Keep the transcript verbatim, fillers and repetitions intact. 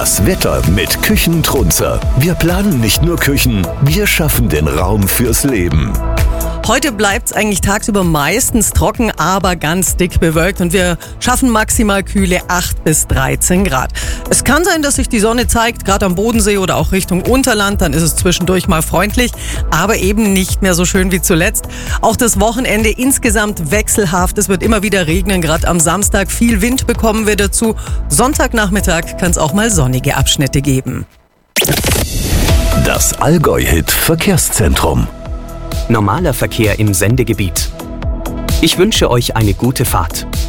Das Wetter mit Küchentrunzer. Wir planen nicht nur Küchen, wir schaffen den Raum fürs Leben. Heute bleibt es eigentlich tagsüber meistens trocken, aber ganz dick bewölkt und wir schaffen maximal kühle acht bis dreizehn Grad. Es kann sein, dass sich die Sonne zeigt, gerade am Bodensee oder auch Richtung Unterland, dann ist es zwischendurch mal freundlich, aber eben nicht mehr so schön wie zuletzt. Auch das Wochenende insgesamt wechselhaft, es wird immer wieder regnen, gerade am Samstag viel Wind bekommen wir dazu. Sonntagnachmittag kann es auch mal sonnige Abschnitte geben. Das Allgäu-Hit Verkehrszentrum. Normaler Verkehr im Sendegebiet. Ich wünsche euch eine gute Fahrt.